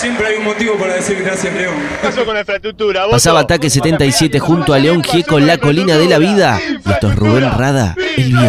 Siempre hay un motivo para decir gracias, León. ¿Qué pasó con la infraestructura? Pasaba Ataque 77 junto a León Gieco en La Colina de la Vida. Y esto es Rubén Rada, el